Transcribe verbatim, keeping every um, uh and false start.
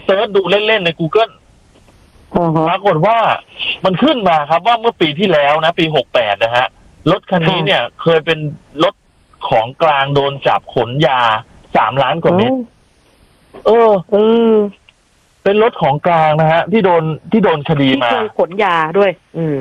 เซิร์ชดูเล่นๆใน Google อ๋อปรากฏว่ามันขึ้นมาครับว่าเมื่อปีที่แล้วนะปีหกแปดนะฮะรถคันนี้เนี่ยเคยเป็นรถของกลางโดนจับขนยาสามล้านกว่าเม็ดเออเออเป็นรถของกลางนะฮะที่โดนที่โดนคดีที่มาเคยขนยาด้วย อืม